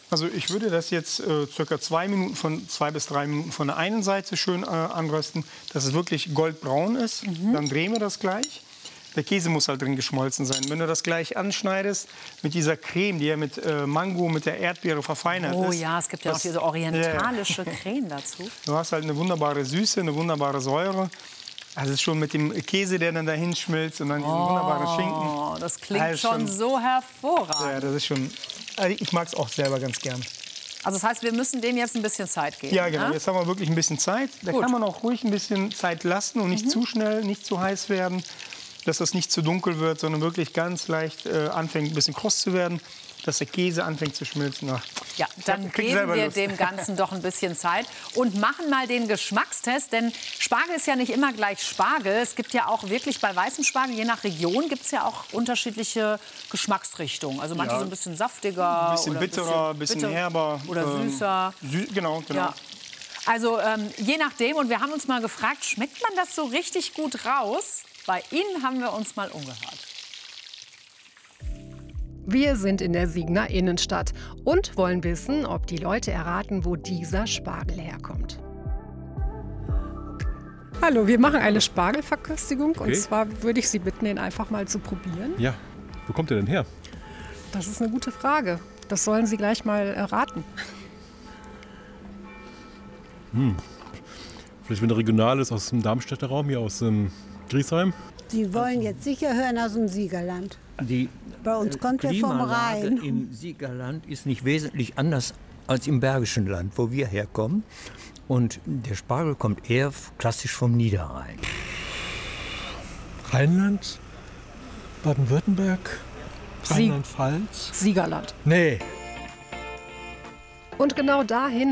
Also ich würde das jetzt circa 2 bis 3 Minuten von der einen Seite schön anrösten, dass es wirklich goldbraun ist. Dann drehen wir das gleich. Der Käse muss halt drin geschmolzen sein. Wenn du das gleich anschneidest mit dieser Creme, die ja mit Mango, mit der Erdbeere verfeinert ist. Oh ja, es gibt ja auch diese orientalische Creme dazu. Du hast halt eine wunderbare Süße, eine wunderbare Säure. Also es ist schon mit dem Käse, der dann dahin schmilzt und dann diesen wunderbaren Schinken. Oh, das klingt schon so hervorragend. Ja, das ist schon. Also ich mag es auch selber ganz gern. Also das heißt, wir müssen dem jetzt ein bisschen Zeit geben. Ja, genau. Ne? Jetzt haben wir wirklich ein bisschen Zeit. Da kann man auch ruhig ein bisschen Zeit lassen und nicht zu schnell, nicht zu heiß werden, dass das nicht zu dunkel wird, sondern wirklich ganz leicht anfängt, ein bisschen kross zu werden, dass der Käse anfängt zu schmilzen. Ach, ja, dann geben wir dem Ganzen doch ein bisschen Zeit und machen mal den Geschmackstest, denn Spargel ist ja nicht immer gleich Spargel. Es gibt ja auch wirklich bei weißem Spargel, je nach Region, gibt es ja auch unterschiedliche Geschmacksrichtungen. Also manche so ein bisschen saftiger, ein bisschen bitterer, ein bisschen herber. Oder süßer. Genau. Ja. Also je nachdem. Und wir haben uns mal gefragt, schmeckt man das so richtig gut raus? Bei Ihnen haben wir uns mal umgehört. Wir sind in der Siegner Innenstadt und wollen wissen, ob die Leute erraten, wo dieser Spargel herkommt. Hallo, wir machen eine Spargelverköstigung. Und zwar würde ich Sie bitten, den einfach mal zu probieren. Ja, wo kommt der denn her? Das ist eine gute Frage. Das sollen Sie gleich mal erraten. Vielleicht, wenn der regional ist, aus dem Darmstädter Raum, hier aus Griesheim. Sie wollen jetzt sicher hören aus dem Siegerland. Bei uns kommt er vom Rhein. Im Siegerland ist nicht wesentlich anders als im Bergischen Land, wo wir herkommen. Und der Spargel kommt eher klassisch vom Niederrhein. Rheinland, Baden-Württemberg, Rheinland-Pfalz. Siegerland. Nee. Und genau dahin